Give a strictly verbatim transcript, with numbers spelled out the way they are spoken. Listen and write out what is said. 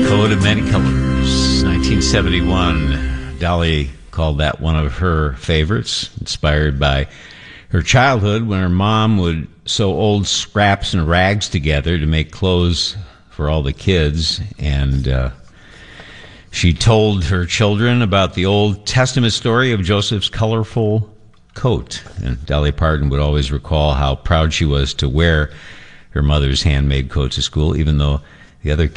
Coat of Many Colors, nineteen seventy-one. Dolly called that one of her favorites, inspired by her childhood when her mom would sew old scraps and rags together to make clothes for all the kids. And uh, she told her children about the Old Testament story of Joseph's colorful coat. And Dolly Parton would always recall how proud she was to wear her mother's handmade coat to school, even though the other